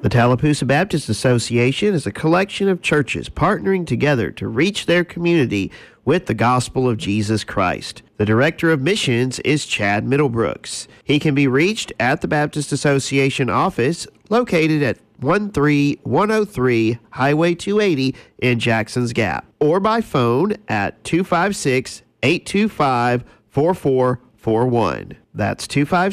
The Tallapoosa Baptist Association is a collection of churches partnering together to reach their community with the gospel of Jesus Christ. The Director of Missions is Chad Middlebrooks. He can be reached at the Baptist Association office located at 13103 Highway 280 in Jackson's Gap, or by phone at 256-825-4441. That's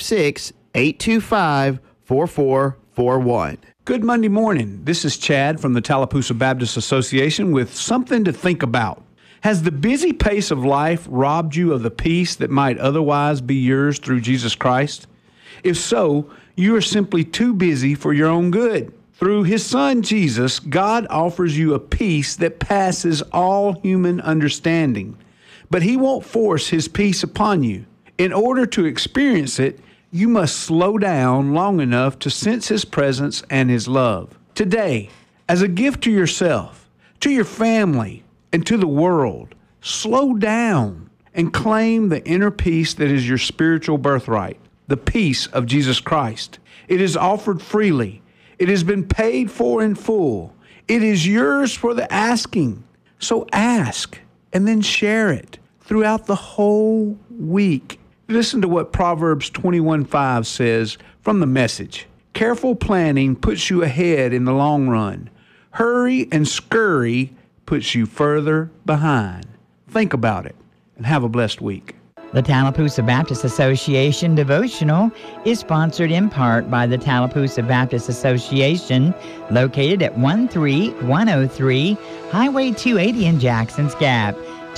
256-825-4441. Good Monday morning. This is Chad from the Tallapoosa Baptist Association with something to think about. Has the busy pace of life robbed you of the peace that might otherwise be yours through Jesus Christ? If so, you are simply too busy for your own good. Through His Son, Jesus, God offers you a peace that passes all human understanding. But He won't force His peace upon you. In order to experience it, you must slow down long enough to sense His presence and His love. Today, as a gift to yourself, to your family, and to the world, slow down and claim the inner peace that is your spiritual birthright, the peace of Jesus Christ. It is offered freely. It has been paid for in full. It is yours for the asking. So ask and then share it throughout the whole week. Listen to what Proverbs 21:5 says from the Message. Careful planning puts you ahead in the long run. Hurry and scurry puts you further behind. Think about it and have a blessed week. The Tallapoosa Baptist Association devotional is sponsored in part by the Tallapoosa Baptist Association, located at 13103 Highway 280 in Jackson's Gap.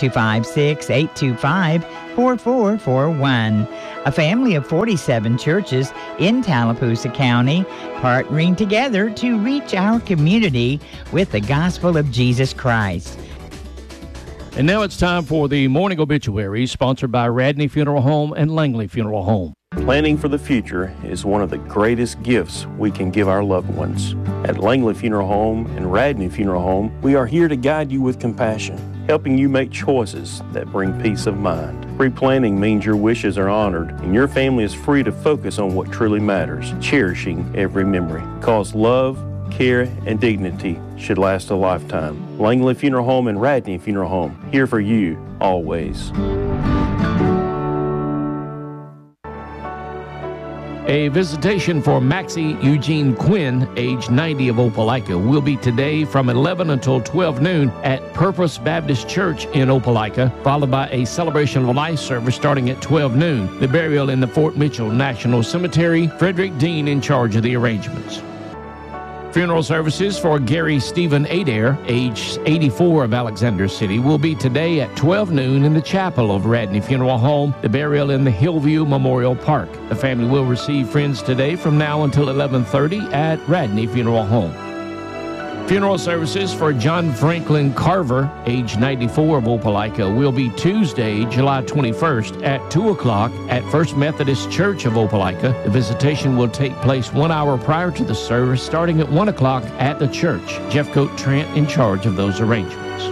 256-825-4441. A family of 47 churches in Tallapoosa County partnering together to reach our community with the gospel of Jesus Christ. And now it's time for the morning obituary, sponsored by Radney Funeral Home and Langley Funeral Home. Planning for the future is one of the greatest gifts we can give our loved ones. At Langley Funeral Home and Radney Funeral Home, we are here to guide you with compassion, helping you make choices that bring peace of mind. Pre-planning means your wishes are honored and your family is free to focus on what truly matters, cherishing every memory. Because love, care, and dignity should last a lifetime. Langley Funeral Home and Radney Funeral Home, here for you always. A visitation for Maxie Eugene Quinn, age 90 of Opelika, will be today from 11 until 12 noon at Purpose Baptist Church in Opelika, followed by a celebration of life service starting at 12 noon. The burial in the Fort Mitchell National Cemetery, Frederick Dean in charge of the arrangements. Funeral services for Gary Stephen Adair, age 84 of Alexander City, will be today at 12 noon in the chapel of Radney Funeral Home, the burial in the Hillview Memorial Park. The family will receive friends today from now until 11:30 at Radney Funeral Home. Funeral services for John Franklin Carver, age 94 of Opelika, will be Tuesday, July 21st at 2 o'clock at First Methodist Church of Opelika. The visitation will take place 1 hour prior to the service, starting at 1 o'clock at the church. Jeff Coat Trent in charge of those arrangements.